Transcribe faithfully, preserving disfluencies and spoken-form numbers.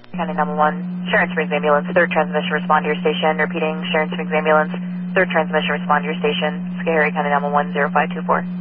County nine one one, Sharon Springs Ambulance, third transmission, respond to your station. Repeating, Sharon Springs Ambulance, third transmission, respond to your station. Schoharie County nine one one, zero five two four.